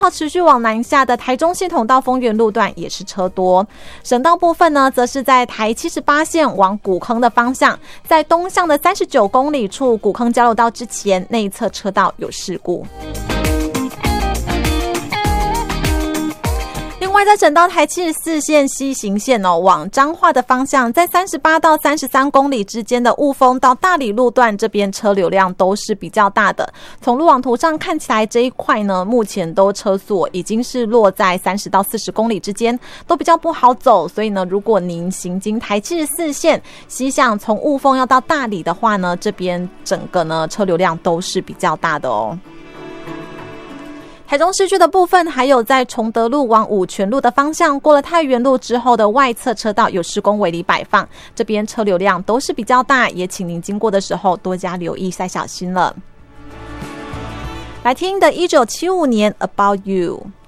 持续往南下的台中系统到丰原路段也是车多。省道部分呢，则是在台78线往古坑的方向，在东向的39公里处古坑交流道之前内侧车道有事故。另外，在省道台74线西行线往彰化的方向，在38到33公里之间的雾峰到大里路段这边车流量都是比较大的。从路网图上看起来，这一块呢，目前都车速已经是落在30到40公里之间，都比较不好走。所以呢，如果您行经台74线西向从雾峰要到大里的话呢，这边整个呢车流量都是比较大的哦。台中市区的部分，还有在崇德路往五权路的方向，过了太原路之后的外侧车道有施工围篱摆放，这边车流量都是比较大，也请您经过的时候多加留意，再小心了。来听的1975年 About You。